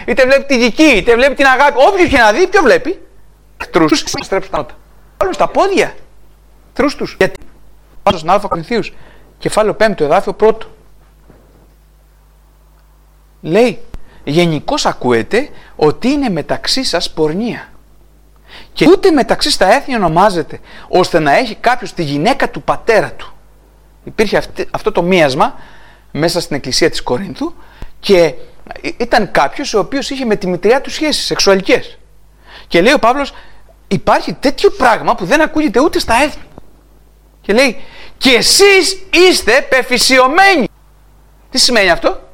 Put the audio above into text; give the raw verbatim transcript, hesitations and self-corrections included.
είτε βλέπει τη δική, είτε βλέπει την αγάπη. Όποιο και να δει, ποιο βλέπει. Εχθρούς τους στρέψουν τα νότα. Όλους στα πόδια. Εχθρούς τους. Γιατί. Πάμε στον Α Κορινθίους, κεφάλαιο πέμπτο, εδάφιο πρώτο. Λέει, γενικώς ακούετε ότι είναι μεταξύ σας πορνεία. Και ούτε μεταξύ στα έθνη ονομάζεται, ώστε να έχει κάποιος τη γυναίκα του πατέρα του. Υπήρχε αυτή, αυτό το μίασμα μέσα στην εκκλησία της Κορίνθου και ήταν κάποιος ο οποίος είχε με τη μητριά του σχέσεις σεξουαλικές. Και λέει ο Παύλος, υπάρχει τέτοιο πράγμα που δεν ακούγεται ούτε στα έθνη. Και λέει, και εσείς είστε πεφυσιωμένοι. Τι σημαίνει αυτό?